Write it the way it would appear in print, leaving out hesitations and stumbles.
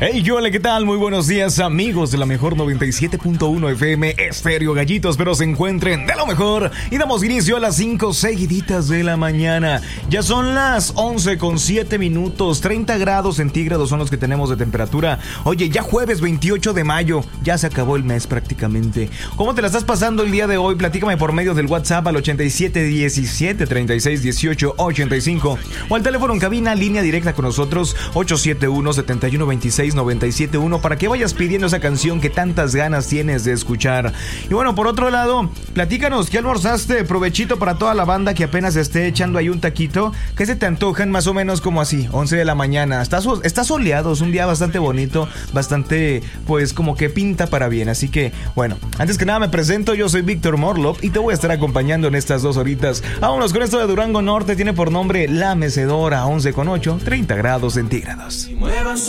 Hey, hola, ¿qué tal? Muy buenos días, amigos de la mejor 97.1 FM Estéreo Gallitos. Espero se encuentren de lo mejor. Y damos inicio a las 5 seguiditas de la mañana. Ya son las 11:07. 30 grados centígrados son los que tenemos de temperatura. Oye, ya jueves 28 de mayo. Ya se acabó el mes prácticamente. ¿Cómo te la estás pasando el día de hoy? Platícame por medio del WhatsApp al 8717-3618-85 o al teléfono en cabina, línea directa con nosotros, 871-7126-971, para que vayas pidiendo esa canción que tantas ganas tienes de escuchar. Y bueno, por otro lado, platícanos, ¿qué almorzaste? Provechito para toda la banda que apenas esté echando ahí un taquito. ¿Qué se te antojan más o menos como así? 11 de la mañana. Está soleado, es un día bastante bonito, bastante, pues como que pinta para bien. Así que, bueno, antes que nada me presento, yo soy Víctor Morlov y te voy a estar acompañando en estas 2 horitas. Vámonos con esto de Durango Norte, tiene por nombre La Mecedora, 11:08, 30 grados centígrados.